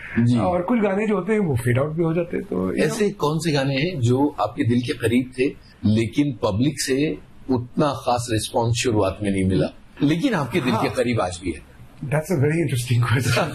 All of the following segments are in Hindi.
जी। और कुछ गाने जो होते हैं वो फेड आउट भी हो जाते हैं। तो ऐसे कौन से गाने हैं जो आपके दिल के करीब थे लेकिन पब्लिक से उतना खास रिस्पॉन्स शुरुआत में नहीं मिला, लेकिन आपके दिल के करीब आज भी है? That's a very interesting question.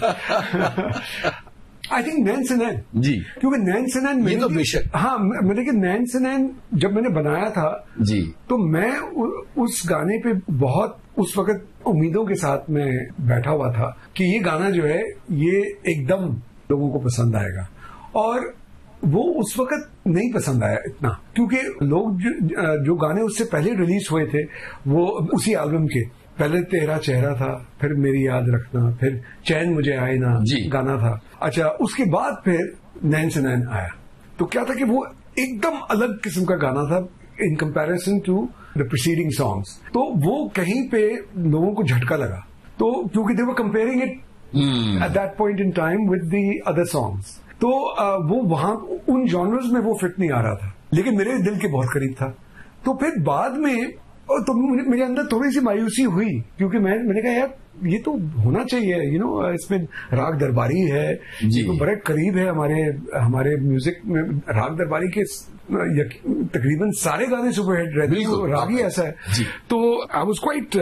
I think नैन से नैन जी, क्योंकि नैन से नैन ये तो बेशक। हाँ, मैंने कि नैन से नैन जब मैंने बनाया था जी, तो मैं उस गाने पे बहुत उस वक्त उम्मीदों के साथ में बैठा हुआ था कि ये गाना जो है ये एकदम लोगों को पसंद आएगा, और वो उस वक्त नहीं पसंद आया इतना, क्योंकि लोग जो गाने उससे पहले रिलीज हुए थे वो उसी एल्बम के, पहले तेरा चेहरा था, फिर मेरी याद रखना, फिर चैन मुझे आए ना गाना था। अच्छा, उसके बाद फिर नैन से नैन आया, तो क्या था कि वो एकदम अलग किस्म का गाना था in comparison to the preceding songs. तो वो कहीं पे लोगों को झटका लगा, तो क्योंकि दे वर comparing it at that point in time with the other songs, तो वो वहां उन जॉनर्स में वो फिट नहीं आ रहा था, लेकिन मेरे दिल के बहुत करीब था। तो फिर बाद में तो मेरे अंदर थोड़ी सी मायूसी हुई, क्योंकि मैंने कहा यार ये तो होना चाहिए, इसमें राग दरबारी है, ये तो बड़े करीब है हमारे म्यूजिक में। राग दरबारी के तकरीबन सारे गाने सुपरहिट रहते हैं, तो राग ही ऐसा है। तो I was quite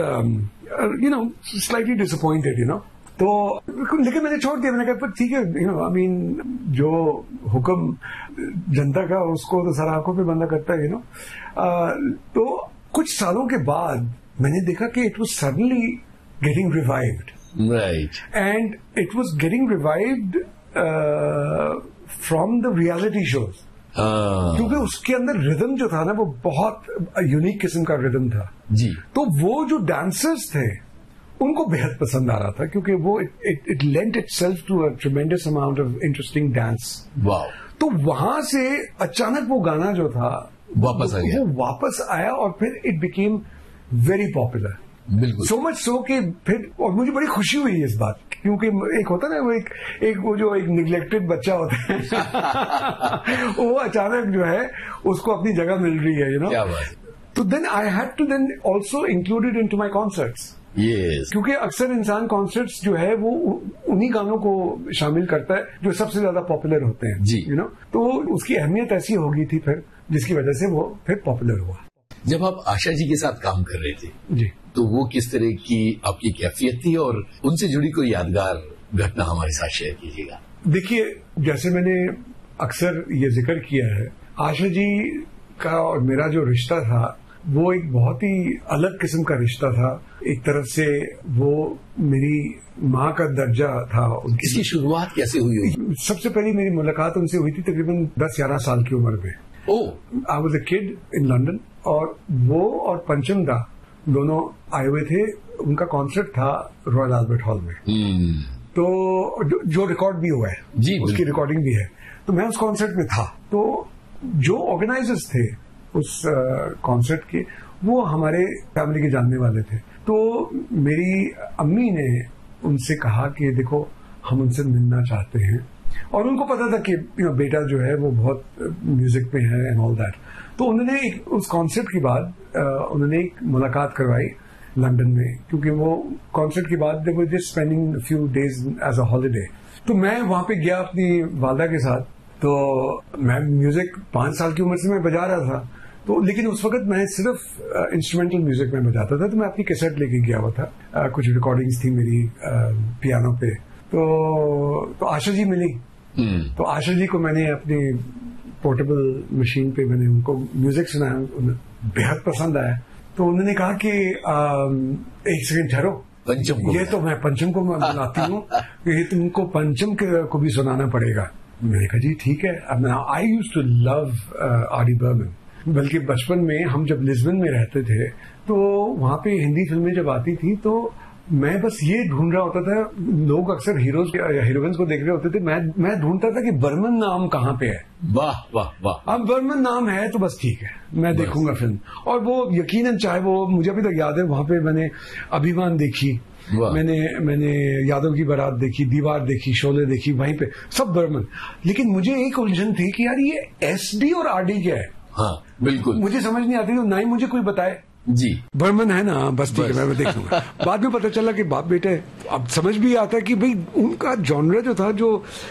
slightly disappointed, तो लेकिन मैंने छोड़ दिया। मैंने कहा ठीक है, आई मीन जो हुक्म जनता का उसको तो सर आंखों पे बंदा करता है, तो कुछ सालों के बाद मैंने देखा कि it was suddenly getting revived, right, and it was getting revived from the reality shows, क्योंकि उसके अंदर रिदम जो था ना वो बहुत यूनिक किस्म का रिदम था जी। तो वो जो डांसर्स थे उनको बेहद पसंद आ रहा था, क्योंकि वो it lent itself to a ट्रेमेंडस amount of interesting dance. Wow. तो वहां से अचानक वो गाना जो था वापस आ गया, वो वापस आया, और फिर इट बिकेम वेरी पॉपुलर, बिल्कुल, सो मच सो कि फिर, और मुझे बड़ी खुशी हुई इस बात, क्योंकि एक होता ना वो जो एक निग्लेक्टेड बच्चा होता है वो अचानक जो है उसको अपनी जगह मिल रही है, क्या बात। तो then I had to then also include it into my concerts, yes. क्योंकि अक्सर इंसान कॉन्सर्ट्स जो है वो उन्हीं गानों को शामिल करता है जो सबसे ज्यादा पॉपुलर होते हैं जी, तो उसकी अहमियत ऐसी हो गई थी फिर, जिसकी वजह से वो फिर पॉपुलर हुआ। जब आप आशा जी के साथ काम कर रहे थे जी, तो वो किस तरह की आपकी कैफियत थी, और उनसे जुड़ी कोई यादगार घटना हमारे साथ शेयर कीजिएगा। देखिए, जैसे मैंने अक्सर ये जिक्र किया है, आशा जी का और मेरा जो रिश्ता था वो एक बहुत ही अलग किस्म का रिश्ता था। एक तरफ से वो मेरी माँ का दर्जा था। इसकी शुरुआत कैसे हुई? सबसे पहली मेरी मुलाकात उनसे हुई थी तकरीबन 10-11 साल की उम्र में। I was a kid in London, और वो और पंचम दा दोनों आए हुए थे। उनका कॉन्सर्ट था रॉयल अल्बर्ट हॉल में, तो जो रिकॉर्ड भी हुआ है जी, उसकी रिकॉर्डिंग भी है। तो मैं उस कॉन्सर्ट में था, तो जो ऑर्गेनाइजर्स थे उस कॉन्सर्ट के वो हमारे फैमिली के जानने वाले थे। तो मेरी अम्मी ने उनसे कहा कि देखो हम उनसे मिलना चाहते हैं, और उनको पता था कि बेटा जो है वो बहुत म्यूजिक में है एंड ऑल दैट। तो उन्होंने उस कॉन्सर्ट के बाद उन्होंने एक मुलाकात करवाई लंदन में, क्योंकि वो कॉन्सर्ट के बाद दे were just spending few days as a holiday. तो मैं वहां पे गया अपनी वालदा के साथ। तो मैं म्यूजिक 5 साल की उम्र से मैं बजा रहा था, तो लेकिन उस वक्त मैं सिर्फ इंस्ट्रूमेंटल म्यूजिक में बजाता था। तो मैं अपनी कैसेट लेके गया हुआ था, कुछ रिकॉर्डिंग्स थी मेरी पियानो पे। तो आशा जी मिली, तो आशा जी को मैंने अपनी पोर्टेबल मशीन पे मैंने उनको म्यूजिक सुनाया, उन्हें बेहद पसंद आया। तो उन्होंने कहा कि एक सेकंड ठहरो, पंचम ये तो मैं पंचम को मैं बुलाती हूँ, ये तुमको पंचम को भी सुनाना पड़ेगा। मैंने कहा जी ठीक है। अब आई यूज्ड टू लव आरी बर्मन, बल्कि बचपन में हम जब लिस्बन में रहते थे तो वहां पे हिंदी फिल्में जब आती थी तो मैं बस ये ढूंढ रहा होता था। लोग अक्सर हीरोज या हीरोइंस को देख रहे होते थे, मैं ढूंढता था कि बर्मन नाम कहाँ पे है। वाह वाह वाह। अब बर्मन नाम है तो बस ठीक है, मैं देखूंगा फिल्म। और वो यकीनन, चाहे वो मुझे अभी तक याद है, वहां पे मैंने अभिमान देखी, मैंने यादव की बारात देखी, दीवार देखी, शोले देखी, वहीं पे सब बर्मन। लेकिन मुझे एक उलझन थी कि यार ये एसडी और आरडी क्या है। हाँ बिल्कुल, मुझे समझ नहीं आती, तो ना ही मुझे कोई बताए। जी बर्मन है ना, बस ठीक है, मैं देखूंगा। बाद में पता चला कि बाप बेटे, अब समझ भी आता है कि भाई उनका जॉनर जो था, जो